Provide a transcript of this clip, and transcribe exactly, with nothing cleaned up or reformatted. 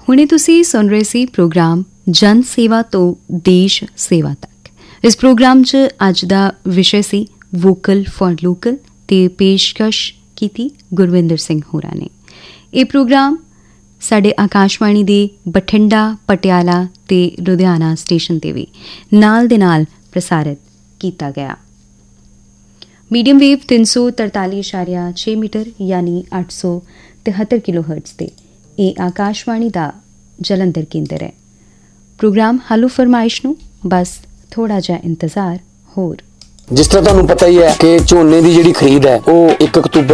ਹੁਣੇ ਤੁਸੀਂ ਸੁਣ ਰਹੇ ਸੀ ਪ੍ਰੋਗਰਾਮ ਜਨ ਸੇਵਾ ਤੋਂ ਦੇਸ਼ ਸੇਵਾ ਤੱਕ। ਇਸ ਪ੍ਰੋਗਰਾਮ 'ਚ ਅੱਜ ਦਾ ਵਿਸ਼ੇ ਸੀ ਵੋਕਲ ਫॉर ਲੋਕਲ ਤੇ ਪੇਸ਼ਕਸ਼ ਕੀਤੀ ਗੁਰਵਿੰਦਰ ਸਿੰਘ ਹੋਰਾਂ ਨੇ। ਇਹ ਪ੍ਰੋਗਰਾਮ ਸਾਡੇ ਆਕਾਸ਼ਵਾਣੀ ਦੇ ਬਠਿੰਡਾ, ਪਟਿਆਲਾ ਤੇ ਲੁਧਿਆਣਾ ਸਟੇਸ਼ਨ ਤੇ ਵੀ ਨਾਲ ਦੇ ਨਾਲ ਪ੍ਰਸਾਰਿਤ ਕੀਤਾ ਗਿਆ। ਮੀਡੀਅਮ ਵੇਵ ਤਿੰਨ ਸੌ ਤਰਤਾਲੀ ਇਸ਼ਾਰਿਆ ਛੇ ਮੀਟਰ ਯਾਨੀ ਅੱਠ ਸੌ ਤਿਹੱਤਰ ਕਿਲੋ ਹਰਟਜ਼ ਤੇ ਇਹ ਆਕਾਸ਼ਵਾਣੀ ਦਾ ਜਲੰਧਰ ਕੇਂਦਰ ਹੈ। ਪ੍ਰੋਗਰਾਮ ਹਾਲੋ ਫਰਮਾਇਸ਼ ਨੂੰ ਬਸ ਥੋੜਾ ਜਿਹਾ ਇੰਤਜ਼ਾਰ ਹੋਰ। ਜਿਸ ਤਰ੍ਹਾਂ ਤੁਹਾਨੂੰ ਪਤਾ ਹੀ ਹੈ ਕਿ ਝੋਨੇ ਦੀ ਜਿਹੜੀ ਖਰੀਦ ਹੈ ਉਹ ਇੱਕ ਅਕਤੂਬਰ